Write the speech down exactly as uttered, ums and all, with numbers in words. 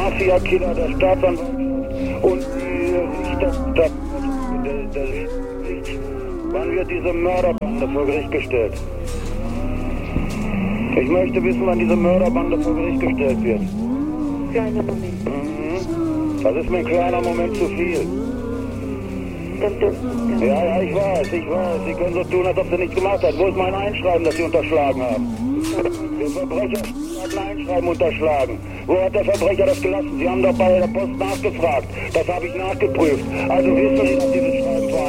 Mafia-Killer der Staatsanwaltschaft und die Richter, der, der, der, wann wird diese Mörderbande vor Gericht gestellt? Ich möchte wissen, wann diese Mörderbande vor Gericht gestellt wird. Kleiner Moment. Mhm. Das ist mir ein kleiner Moment zu viel. Dann dürfen Sie. Ja, ja, ich weiß, ich weiß. Sie können so tun, als ob Sie nichts gemacht haben. Wo ist mein Einschreiben, das Sie unterschlagen haben? Der Verbrecher hat ein Einschreiben unterschlagen. Wo hat der Verbrecher das gelassen? Sie haben doch bei der Post nachgefragt. Das habe ich nachgeprüft. Also wissen Sie, dass dieses Schreiben